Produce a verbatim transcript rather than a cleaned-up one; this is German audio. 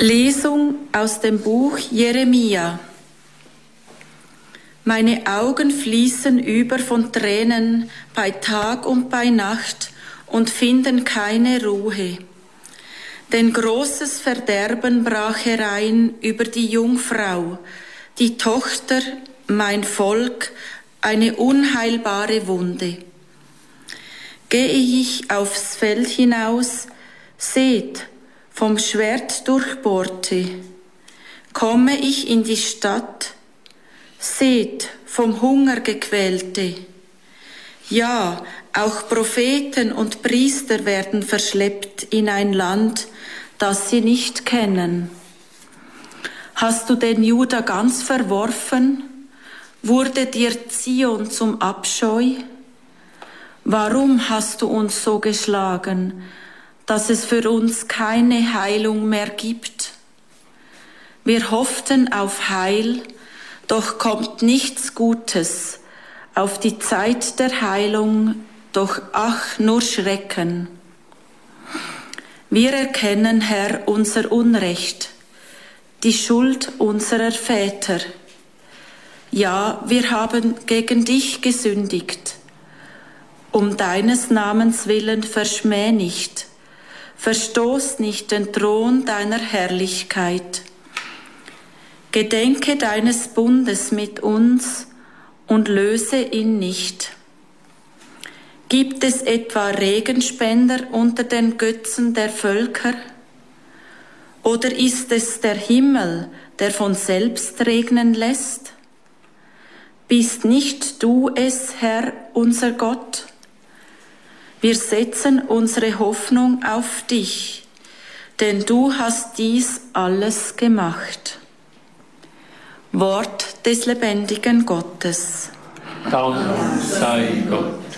Lesung aus dem Buch Jeremia. Meine Augen fließen über von Tränen bei Tag und bei Nacht und finden keine Ruhe. Denn großes Verderben brach herein über die Jungfrau, die Tochter, mein Volk, eine unheilbare Wunde. Gehe ich aufs Feld hinaus, seht, vom Schwert durchbohrte. Komme ich in die Stadt, seht, vom Hunger gequälte. Ja, auch Propheten und Priester werden verschleppt in ein Land, das sie nicht kennen. Hast du den Juda ganz verworfen? Wurde dir Zion zum Abscheu? Warum hast du uns so geschlagen, dass es für uns keine Heilung mehr gibt? Wir hofften auf Heil, doch kommt nichts Gutes, auf die Zeit der Heilung, doch ach, nur Schrecken. Wir erkennen, Herr, unser Unrecht, die Schuld unserer Väter. Ja, wir haben gegen dich gesündigt. Um deines Namens willen verschmäh nicht, verstoß nicht den Thron deiner Herrlichkeit. Gedenke deines Bundes mit uns und löse ihn nicht. Gibt es etwa Regenspender unter den Götzen der Völker? Oder ist es der Himmel, der von selbst regnen lässt? Bist nicht du es, Herr, unser Gott? Wir setzen unsere Hoffnung auf dich, denn du hast dies alles gemacht. Wort des lebendigen Gottes. Dank sei Gott.